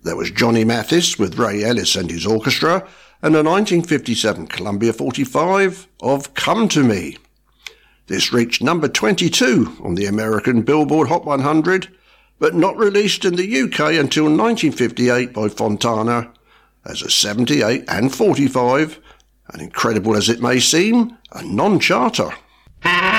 There was Johnny Mathis with Ray Ellis and his orchestra, and the 1957 Columbia 45 of Come to Me. This reached number 22 on the American Billboard Hot 100, but not released in the UK until 1958 by Fontana as a 78 and 45, and incredible as it may seem, a non-charter.